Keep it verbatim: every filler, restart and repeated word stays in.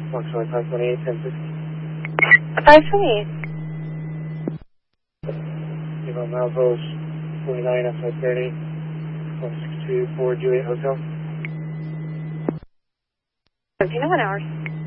Foxtrot five twenty-eight, ten fifty. five twenty-eight. Give on Malvos, forty-nine, outside thirty, one six two four Juliet Hotel. seventeen oh one hours.